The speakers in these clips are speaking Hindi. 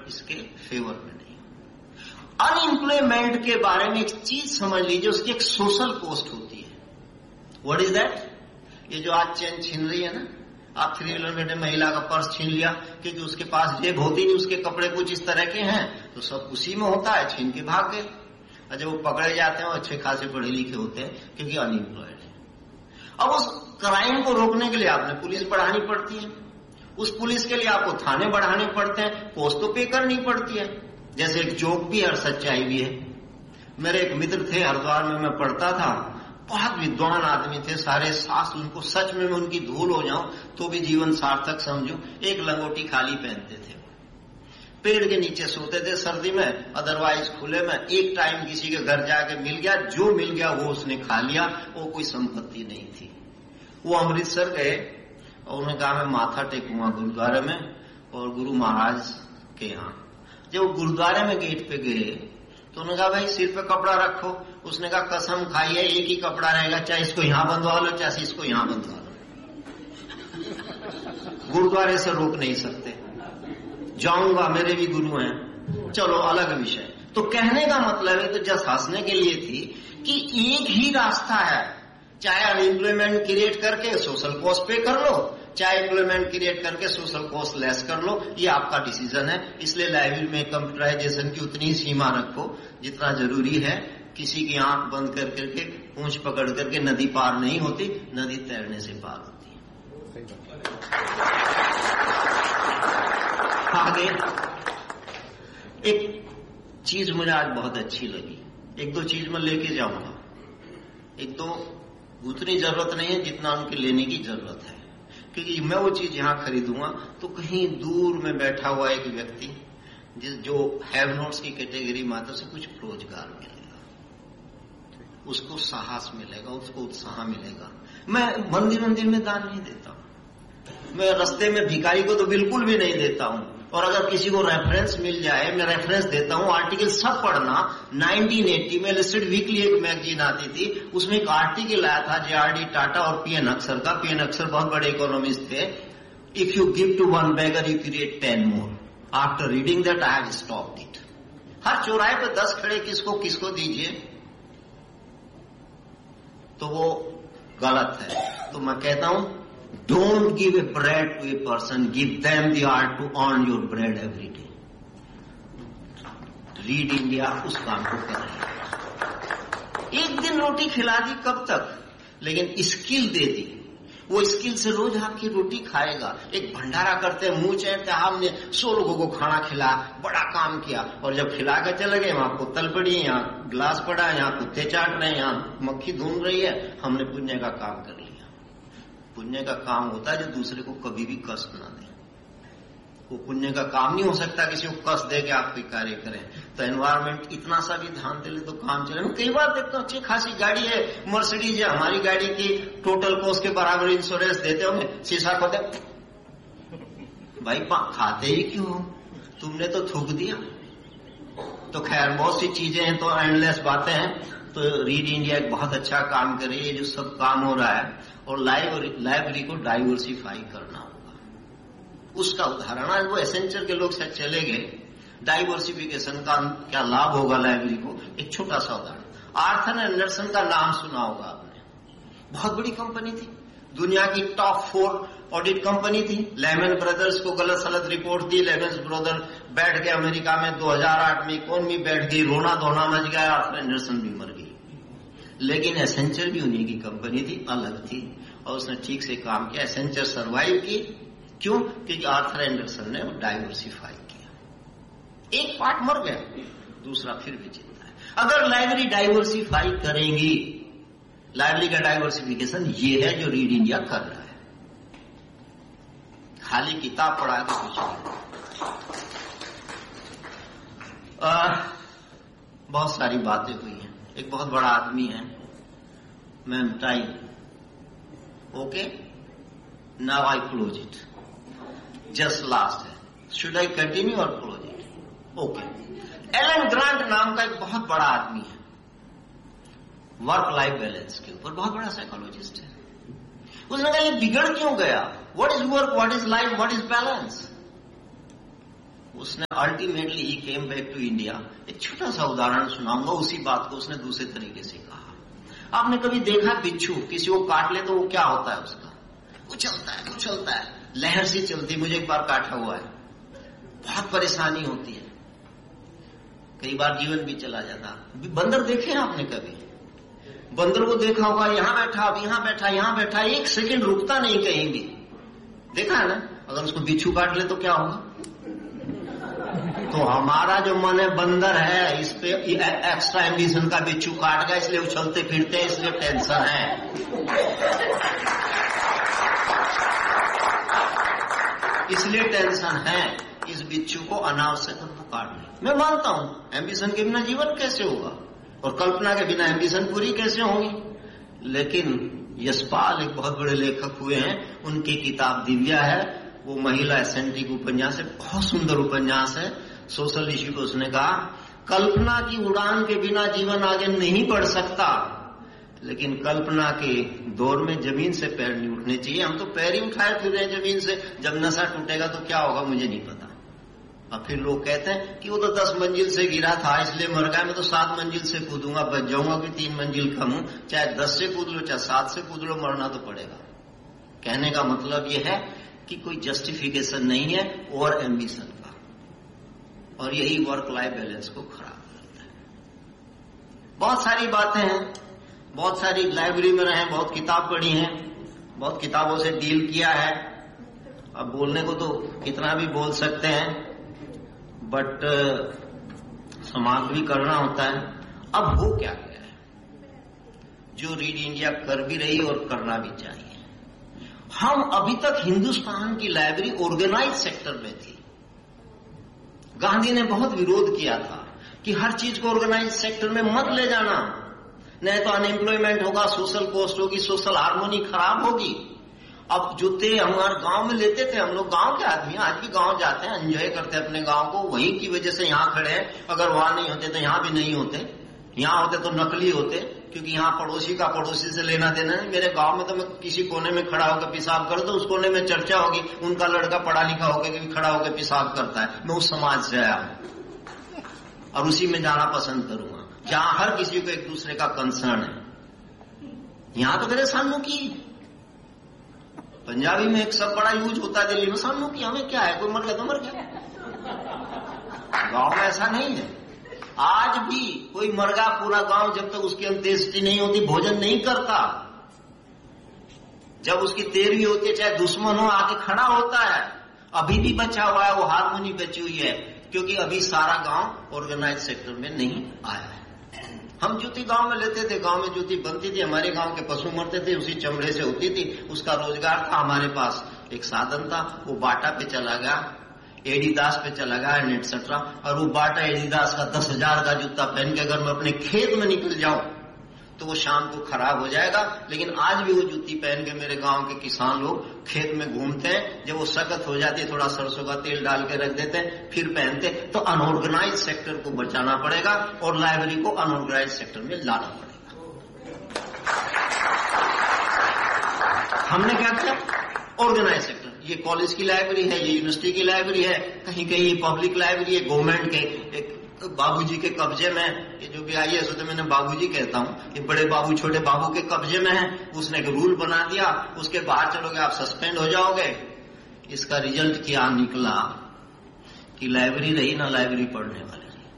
इसके फेवर में नहीं। अनएम्प्लॉयमेंट के बारे में एक चीज समझ लीजिए, उसकी एक सोशल कॉस्ट होती है। What is that? ये जो आज चेन छीन रही है ना, आप 3 व्हीलर में महिला का पर्स छीन लिया क्योंकि उसके पास जेब होती नहीं, उसके कपड़े कुछ इस तरह के हैं, तो सब उसी में होता है, छीन के भाग गए। और जब वो पकड़े जाते हैं वो अच्छे खासे पढ़े लिखे होते हैं क्योंकि अनएम्प्लॉयड है। अब उस क्राइम को रोकने के लिए आपने पुलिस बढ़ानी पड़ती है, उस पुलिस के लिए आपको थाने बढ़ाने पड़ते हैं, कॉस्ट तो पे करनी पड़ती है। जैसे एक जोक भी है और सच्चाई भी है। मेरे एक मित्र थे, हरिद्वार में मैं पढ़ता था, बहुत विद्वान आदमी थे, सारे शास्त्र उनको, सच में मैं उनकी धूल हो जाऊं तो भी जीवन सार्थक समझूं। एक लंगोटी खाली पहनते थे, पेड़ के नीचे सोते थे सर्दी में, अदरवाइज खुले में। एक टाइम किसी के घर जाके मिल गया, जो मिल गया वो उसने खा लिया, वो कोई संपत्ति नहीं थी। वो अमृतसर गए और उन्होंने कहा मैं माथा टेकूंगा गुरुद्वारे में और गुरु महाराज के यहाँ। जब वो गुरुद्वारे में गेट पे गए तो उन्होंने कहा भाई सिर पे कपड़ा रखो। उसने कहा कसम खाई है एक ही कपड़ा रहेगा, चाहे इसको यहां बंधवा लो चाहे इसको यहां बंधवा लो। गुरुद्वारे से रोक नहीं सकते। जाऊंगा, मेरे भी गुरु हैं, चलो अलग विषय। तो कहने का मतलब है, तो जस्ट हंसने के लिए थी कि एक ही रास्ता है, चाहे अनएम्प्लॉयमेंट क्रिएट करके सोशल कॉस्ट पे कर लो, चाहे एम्प्लॉयमेंट क्रिएट करके सोशल कॉस्ट लेस कर लो, ये आपका डिसीजन है। इसलिए लाइब्रेरी में कंप्यूटराइजेशन की उतनी सीमा रखो जितना जरूरी है। किसी की आंख बंद कर करके पूंछ पकड़ करके नदी पार नहीं होती, नदी तैरने से पार होती है। आगे एक चीज मुझे आज बहुत अच्छी लगी, एक दो चीज मैं लेके जाऊंगा। एक तो उतनी जरूरत नहीं है जितना उनके लेने की जरूरत है, क्योंकि मैं वो चीज यहां खरीदूंगा तो कहीं दूर में बैठा हुआ एक व्यक्ति जो हैव नोट्स की कैटेगरी में आता है, उसे कुछ रोजगार मिलेगा, उसको साहस मिलेगा, उसको उत्साह मिलेगा। मैं मंदिर में दान नहीं देता हूं, मैं रास्ते में भिखारी को तो बिल्कुल भी नहीं देता हूं। और अगर किसी को रेफरेंस मिल जाए, मैं रेफरेंस देता हूं, आर्टिकल सब पढ़ना। 1980 में लिस्टेड वीकली एक मैगजीन आती थी, उसमें एक आर्टिकल आया था JRD टाटा और PN अक्सर का। PN अक्सर बहुत बड़े इकोनॉमिस्ट थे। If you give to one beggar you create 10 more. After reading that I have stopped it. हर चौराहे पे 10 खड़े किसको दीजिए तो वो गलत है। तो मैं कहता हूं Don't give a bread to a person, give them the art to earn your bread every day. Read India उस काम को कर रही है। एक दिन रोटी खिला दी कब तक, लेकिन स्किल दे दी, वो स्किल से रोज आपकी रोटी खाएगा। एक भंडारा करते हैं, मुंह चढ़ते, हमने 100 लोगों को खाना खिलाया, बड़ा काम किया, और जब खिला कर चले गए वहां बोतल पड़ी है, यहाँ गिलास पड़ा है, यहाँ कुत्ते चाट रहे हैं, यहाँ मक्खी धूम रही है, हमने पुण्य का काम कर लिया। पुण्य का काम होता है जो दूसरे को कभी भी कष्ट ना दे। वो पुण्य का काम नहीं हो सकता किसी को कष्ट दे के आप कोई कार्य करें। तो एनवायरमेंट इतना सा भी ध्यान दे ले तो काम चले। मैं कई बार देखता हूँ अच्छी खासी गाड़ी है, मर्सिडीज है, हमारी गाड़ी की टोटल कॉस्ट के बराबर इंश्योरेंस देते होंगे, शीशा खोते, भाई खाते ही क्यों, तुमने तो थूक दिया। तो खैर बहुत सी चीजें हैं, तो एंडलेस बातें हैं। तो रीड इंडिया एक बहुत अच्छा काम कर रही है, जो सब काम हो रहा है। और लाइब्रेरी को डाइवर्सिफाई करना होगा। उसका उदाहरण आज वो एसेंचर के लोग शायद चले गए, डाइवर्सिफिकेशन का क्या लाभ होगा लाइब्रेरी को। एक छोटा सा उदाहरण, आर्थर एंडरसन का नाम सुना होगा आपने, बहुत बड़ी कंपनी थी, दुनिया की टॉप 4 ऑडिट कंपनी थी। लेमन ब्रदर्स को गलत सलत रिपोर्ट दी, लेमन ब्रदर बैठ गए अमेरिका में, 2008 में इकोनॉमी बैठ गई, रोना धोना मच गया, आर्थर एंडरसन भी मर गई। लेकिन एसेंचर भी उन्हीं की कंपनी थी, अलग थी, और उसने ठीक से काम किया। एसेंचर सर्वाइव की, क्यों? क्योंकि आर्थर एंडरसन ने डाइवर्सिफाई किया। एक पार्ट मर गया, दूसरा फिर भी जिंदा है। अगर लाइब्रेरी डाइवर्सिफाई करेंगी, लाइब्रेरी का डाइवर्सिफिकेशन ये है जो रीड इंडिया कर रहा है। खाली किताब पढ़ा तो कुछ नहीं। बहुत सारी बातें हुई हैं। एक बहुत बड़ा आदमी है, ma'am time, okay, now I close it, just last है, शुड आई कंटिन्यू और close it? Okay. Elon grant नाम का एक बहुत बड़ा आदमी है, वर्क लाइफ बैलेंस के ऊपर बहुत बड़ा साइकोलॉजिस्ट है। उसने कहा ये बिगड़ क्यों गया? What is work, what is life, what is balance? उसने ultimately he came back to India. एक छोटा सा उदाहरण सुनाऊंगा, उसी बात को उसने दूसरे तरीके से कहा। आपने कभी देखा बिच्छू किसी को काट ले तो वो क्या होता है उसका? उछलता है, लहर सी चलती। मुझे एक बार काटा हुआ है, बहुत परेशानी होती है, कई बार जीवन भी चला जाता। बंदर देखे हैं आपने कभी? बंदर को देखा होगा, यहां बैठा, अब यहां बैठा, यहां बैठा, एक सेकंड रुकता नहीं कहीं भी। देखा है ना? अगर उसको बिच्छू काट ले तो क्या होगा? तो हमारा जो मन है बंदर है, इस पे एक्स्ट्रा एम्बिशन का बिच्छू काट गया, इसलिए उछलते फिरते हैं, इसलिए टेंशन है। इसलिए टेंशन है इस बिच्छू को अनावश्यक काटने। मैं मानता हूं एम्बिशन के बिना जीवन कैसे होगा, और कल्पना के बिना एम्बिशन पूरी कैसे होगी। लेकिन यशपाल एक बहुत बड़े लेखक हुए हैं, उनकी किताब दिव्या है, वो महिला एसेंट्रिक उपन्यास है, बहुत सुंदर उपन्यास है। सोशल इश्यू को उसने कहा, कल्पना की उड़ान के बिना जीवन आगे नहीं बढ़ सकता, लेकिन कल्पना के दौर में जमीन से पैर नहीं उठने चाहिए। हम तो पैर ही उठाए फिर रहे हैं जमीन से। जब नशा टूटेगा तो क्या होगा मुझे नहीं पता। अब फिर लोग कहते हैं कि वो तो 10 मंजिल से गिरा था इसलिए मर गया, मैं तो 7 मंजिल से कूदूंगा, बच जाऊंगा कि 3 मंजिल कम हूं। चाहे 10 से कूद लो, चाहे 7 से कूद लो, मरना तो पड़ेगा। कहने का मतलब यह है कि कोई जस्टिफिकेशन नहीं है ओवर एम्बिशन का, और यही वर्क लाइफ बैलेंस को खराब करता है। बहुत सारी बातें हैं, बहुत सारी लाइब्रेरी में रहे, बहुत किताब पढ़ी है, बहुत किताबों से डील किया है। अब बोलने को तो कितना भी बोल सकते हैं, बट समाप्त भी करना होता है। अब हो क्या गया है, जो रीड इंडिया कर भी रही और करना भी चाहिए। हम अभी तक हिंदुस्तान की लाइब्रेरी ऑर्गेनाइज सेक्टर में थी। गांधी ने बहुत विरोध किया था कि हर चीज को ऑर्गेनाइज सेक्टर में मत ले जाना, नहीं तो अनएम्प्लॉयमेंट होगा, सोशल कॉस्ट होगी, सोशल हार्मोनी खराब होगी। अब जूते हमारे गांव में लेते थे, हम लोग गांव के आदमी आज भी गांव जाते हैं, एंजॉय करते हैं अपने गांव को, वहीं की वजह से यहां खड़े हैं। अगर वहां नहीं होते तो यहां भी नहीं होते, यहां होते तो नकली होते, क्योंकि यहां पड़ोसी का पड़ोसी से लेना देना नहीं। मेरे गांव में तो मैं किसी कोने में खड़ा होकर पेशाब कर दो, उस कोने में चर्चा होगी उनका लड़का पढ़ा लिखा होकर भी खड़ा होकर पेशाब करता है। मैं उस समाज से आया हूं और उसी में जाना पसंद करूंगा जहां हर किसी को एक दूसरे का कंसर्न है। यहां तो मेरे सानमुखी, पंजाबी में एक सब बड़ा यूज होता है, दिल्ली में सानमुखी, हमें क्या है, कोई मर गया तो मर गया। गांव में ऐसा नहीं है। आज भी कोई मर गया, पूरा गांव जब तक उसकी अंत्येष्टि नहीं होती भोजन नहीं करता। जब उसकी तेरहवीं होती है, चाहे दुश्मन हो, आके खड़ा होता है। अभी भी बचा हुआ है, वो हारमोनी बची हुई है, क्योंकि अभी सारा गांव ऑर्गेनाइज सेक्टर में नहीं आया है। हम जूती गांव में लेते थे, गांव में जूती बनती थी, हमारे गांव के पशु मरते थे, उसी चमड़े से होती थी, उसका रोजगार था। हमारे पास एक साधन था, वो बाटा पे चला गया, एडिदास पे चला गया एंड एटसेट्रा। और वो बाटा एडिदास का 10,000 का जूता पहन के अगर मैं अपने खेत में निकल जाऊं तो वो शाम को खराब हो जाएगा। लेकिन आज भी वो जूती पहन के मेरे गांव के किसान लोग खेत में घूमते हैं। जब वो सख्त हो जाती है, थोड़ा सरसों का तेल डाल के रख देते हैं, फिर पहनते। तो अनऑर्गेनाइज सेक्टर को बचाना पड़ेगा और लाइब्रेरी को अनऑर्गेनाइज सेक्टर में लाना पड़ेगा। हमने क्या किया? Organise sector. ये कॉलेज की लाइब्रेरी है, ये यूनिवर्सिटी की लाइब्रेरी है, कहीं कहीं पब्लिक लाइब्रेरी है, गवर्नमेंट के एक बाबूजी के कब्जे में। ये जो भी आई है तो मैंने बाबूजी कहता हूं, ये बड़े बाबू छोटे बाबू के कब्जे में है। उसने एक रूल बना दिया, उसके बाहर चलोगे आप सस्पेंड हो जाओगे। इसका रिजल्ट क्या निकला कि लाइब्रेरी रही ना लाइब्रेरी पढ़ने वाले रही।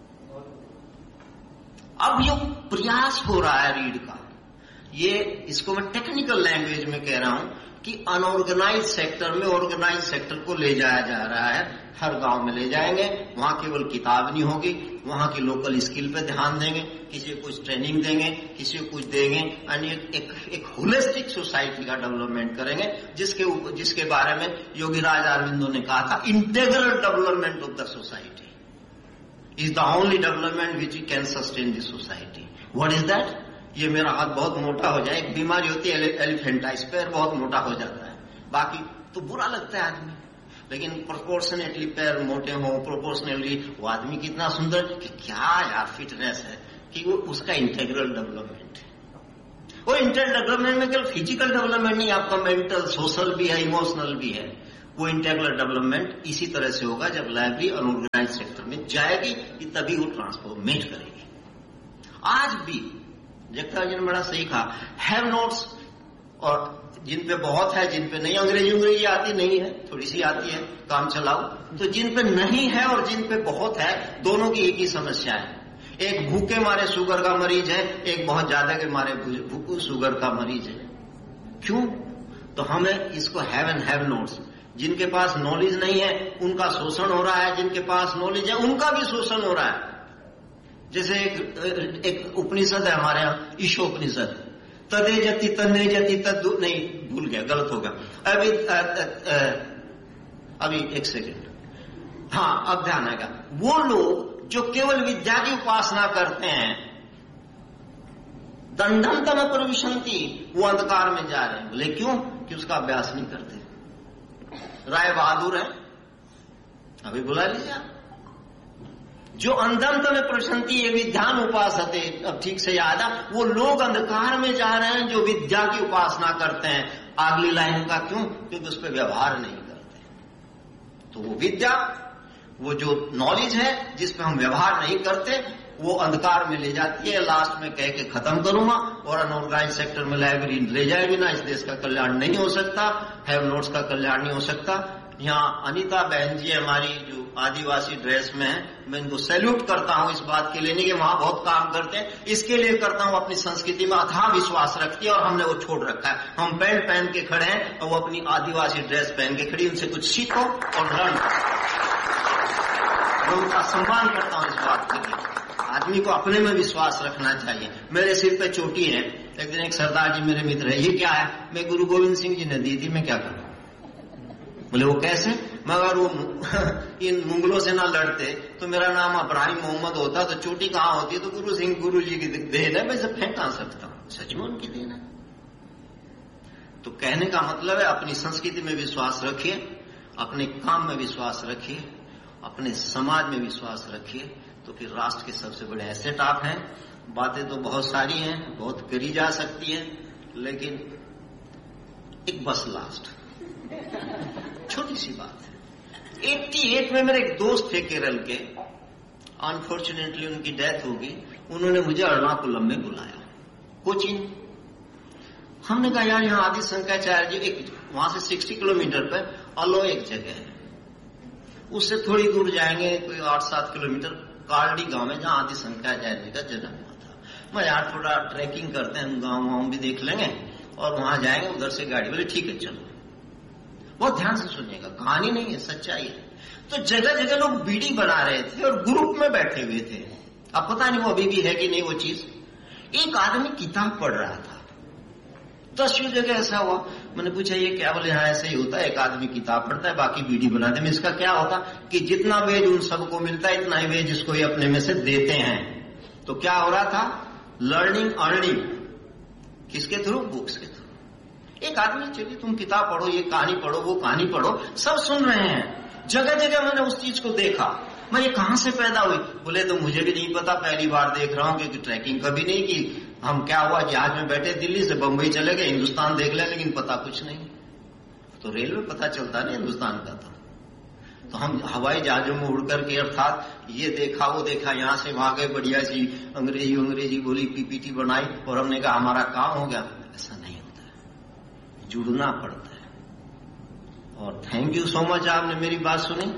अब ये प्रयास हो रहा है रीड का, ये इसको मैं टेक्निकल लैंग्वेज में कह रहा हूं कि अनऑर्गेनाइज सेक्टर में ऑर्गेनाइज सेक्टर को ले जाया जा रहा है। हर गांव में ले जाएंगे, वहां केवल किताब नहीं होगी, वहां की लोकल स्किल पे ध्यान देंगे, किसी को कुछ ट्रेनिंग देंगे, किसी को कुछ देंगे, यानी एक होलिस्टिक सोसाइटी का डेवलपमेंट करेंगे, जिसके बारे में योगीराज अरविंदो ने कहा था, integral development of the society is the only development which can sustain the society. What is that? ये मेरा हाथ बहुत मोटा हो जाए, एक बीमारी होती है एलिफेंटाइटिस, पैर बहुत मोटा हो जाता है। बाकी तो बुरा लगता है आदमी, लेकिन प्रोपोर्शनेटली पैर मोटे हो, प्रोपोर्शनेटली वो आदमी कितना सुंदर, कि क्या यार फिटनेस है, कि वो उसका इंटेग्रल डेवलपमेंट है। वो इंटेग्रल डेवलपमेंट में केवल फिजिकल डेवलपमेंट नहीं, आपका मेंटल सोशल भी है, इमोशनल भी है। वो इंटेग्रल डेवलपमेंट इसी तरह से होगा, जब लाइब्रेरी अनऑर्गेनाइज सेक्टर में जाएगी कि तभी वो ट्रांसफॉर्मेट करेगी। आज भी जगता जी ने बड़ा सही कहा, हैव नोट्स और जिन पे बहुत है, जिन पे नहीं, अंग्रेजी आती नहीं है, थोड़ी सी आती है, काम चलाओ। तो जिन पे नहीं है और जिन पे बहुत है, दोनों की एक ही समस्या है। एक भूखे मारे शुगर का मरीज है, एक बहुत ज्यादा के मारे शुगर का मरीज है। क्यों? तो हमें इसको हैव एंड हैव नोट्स, जिनके पास नॉलेज नहीं है उनका शोषण हो रहा है, जिनके पास नॉलेज है उनका भी शोषण हो रहा है। जैसे एक उपनिषद है हमारे यहाँ, ईशोपनिषद, तदे जति तन्ने जति तद, नहीं भूल गया, गलत होगा। अभी एक सेकेंड, हाँ अब ध्यान आएगा। वो लोग जो केवल विद्या की उपासना करते हैं, दंडम तम प्रविशंति, वो अंधकार में जा रहे हैं। बोले क्यों? कि उसका अभ्यास नहीं करते। राय बहादुर है, अभी बुला लीजिए आप। जो अंधम तम प्रविशंति ये विद्यान उपासते, अब ठीक से याद आ, वो लोग अंधकार में जा रहे हैं जो विद्या की उपासना करते हैं। अगली लाइन का क्यों? क्योंकि उस पर व्यवहार नहीं करते। तो वो विद्या, वो जो नॉलेज है जिसपे हम व्यवहार नहीं करते, वो अंधकार में ले जाती है। लास्ट में कह के खत्म करूंगा, और अनऑर्गेनाइज सेक्टर में लाइब्रेरी ले जाए बिना इस देश का कल्याण नहीं हो सकता, हैव नोट्स का कल्याण नहीं हो सकता। यहाँ अनीता बहन जी हमारी जो आदिवासी ड्रेस में है, मैं इनको सैल्यूट करता हूँ इस बात के लिए, नहीं कि वहां बहुत काम करते हैं, इसके लिए करता हूँ अपनी संस्कृति में अथाह विश्वास रखती है और हमने वो छोड़ रखा है। हम पैंट पहन के खड़े हैं और वो अपनी आदिवासी ड्रेस पहन के खड़ी, उनसे कुछ सीखो और लर्न करो। मैं उनका सम्मान करता हूँ इस बात के लिए। आदमी को अपने में विश्वास रखना चाहिए। मेरे सिर पे चोटी है, एक दिन एक सरदार जी मेरे मित्र है, ये क्या है? मैं गुरु गोविंद सिंह जी ने दी थी, मैं क्या करूं? बोले वो कैसे? मगर वो इन मुगलों से ना लड़ते तो मेरा नाम अब्राहिम मोहम्मद होता, तो चोटी कहाँ होती? तो गुरु जी की देन है, मैं इसे फेंक कहां सकता हूं? सच में उनकी देन है। तो कहने का मतलब है अपनी संस्कृति में विश्वास रखिए, अपने काम में विश्वास रखिए, अपने समाज में विश्वास रखिए, तो फिर राष्ट्र के सबसे बड़े एसेट आप हैं। बातें तो बहुत सारी हैं, बहुत करी जा सकती है, लेकिन एक बस लास्ट छोटी सी बात है। 88 में मेरे एक दोस्त थे केरल के, अनफॉर्चुनेटली उनकी डेथ हो गई। उन्होंने मुझे एर्नाकुलम में बुलाया, कोचिन। हमने कहा यार यहाँ आदि शंकराचार्य जी, एक वहां से 60 किलोमीटर पर अलो एक जगह है, उससे थोड़ी दूर जाएंगे कोई 8-7 किलोमीटर, कार्डी गांव में, जहां आदि शंकराचार्य जी का जन्म हुआ था। मैं यार थोड़ा ट्रैकिंग करते हैं, गाँव भी देख लेंगे और वहां जाएंगे, उधर से गाड़ी। बोले ठीक है चलो। बहुत ध्यान से सुनिएगा, कहानी नहीं है, सच्चाई है। तो जगह जगह लोग बीड़ी बना रहे थे और ग्रुप में बैठे हुए थे। अब पता नहीं वो अभी भी है कि नहीं वो चीज। एक आदमी किताब पढ़ रहा था, 10 जगह ऐसा हुआ। मैंने पूछा ये क्या? बोले हाँ ऐसा ही होता है, एक आदमी किताब पढ़ता है, बाकी बीड़ी बनाते हैं। इसका क्या होता कि जितना वेज उन सबको मिलता है, इतना ही वेज इसको ये अपने में से देते हैं। तो क्या हो रहा था? लर्निंग अर्निंग, किसके थ्रू? बुक्स के थ्रू। एक आदमी, चलिए तुम किताब पढ़ो, ये कहानी पढ़ो, वो कहानी पढ़ो, सब सुन रहे हैं। जगह जगह मैंने उस चीज को देखा। मैं ये कहां से पैदा हुई? बोले तो मुझे भी नहीं पता, पहली बार देख रहा हूं, क्योंकि ट्रैकिंग कभी नहीं की। हम क्या हुआ, जहाज में बैठे, दिल्ली से बंबई चले गए, हिंदुस्तान देख ले, लेकिन पता कुछ नहीं। तो रेलवे पता चलता नहीं हिंदुस्तान का था। तो हम हवाई जहाजों में उड़ करके, अर्थात ये देखा वो देखा, यहां से वहां गए, बढ़िया सी अंग्रेजी बोली, पीपीटी बनाई, और हमने कहा हमारा काम हो गया। ऐसा नहीं होता है, जुड़ना पड़ता है। और थैंक यू सो मच, आपने मेरी बात सुनी,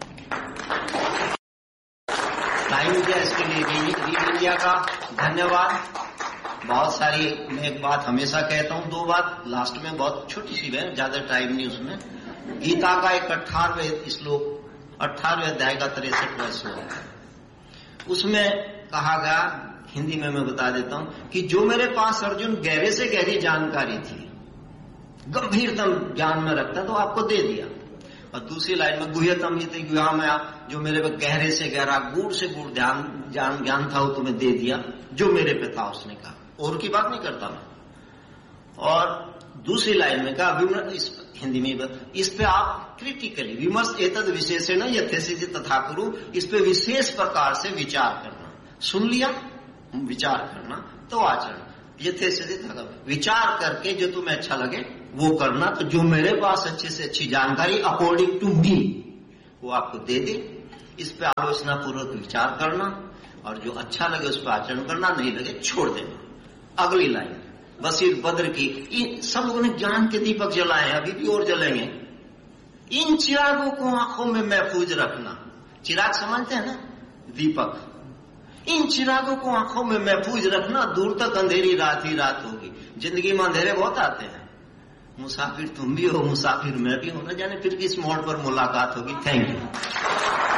टाइम दिया इसके लिए। रीड इंडिया का धन्यवाद। बहुत सारी, मैं एक बात हमेशा कहता हूं, 2 बात लास्ट में, बहुत छोटी सी है, ज्यादा टाइम नहीं उसमें। गीता का एक 18वें श्लोक, 18वें अध्याय का 63वां श्लोक, उसमें कहा गया, हिंदी में मैं बता देता हूं, कि जो मेरे पास अर्जुन गहरे से गहरी जानकारी थी, गंभीरतम ज्ञान में रखता, तो आपको दे दिया। और दूसरी लाइन में गुह्यतम हित गुह्यामया, जो मेरे पे गहरे से गहरा, गूढ़ से गूढ़ ज्ञान था, वो तुम्हें दे दिया, जो मेरे पे था। उसने कहा, और की बात नहीं करता मैं। और दूसरी लाइन में कहा, हिंदी में, इस पे आप क्रिटिकली विमर्श एतद विशेषेण यथेसिद्धि तथा कुरु, इस पे विशेष प्रकार से विचार करना। सुन लिया, विचार करना, तो आचरण। यथेसिद्धि तथा, विचार करके जो तुम्हें अच्छा लगे वो करना, तो जो मेरे पास अच्छे से अच्छी जानकारी अकॉर्डिंग टू मी वो आपको दे दे, इस पे आलोचना पूर्वक विचार करना, और जो अच्छा लगे उस पर आचरण करना, नहीं लगे छोड़ देना। अगली लाइन बसीर बद्र की, सब लोगों ने ज्ञान के दीपक जलाए हैं, अभी भी और जलेंगे। इन चिरागों को आंखों में महफूज रखना। चिराग समझते हैं ना, दीपक। इन चिरागों को आंखों में महफूज रखना, दूर तक अंधेरी रात ही रात होगी। जिंदगी में अंधेरे बहुत आते हैं, मुसाफिर तुम भी हो, मुसाफिर मैं भी हूं, न जाने फिर किस मोड़ पर मुलाकात होगी। Thank you.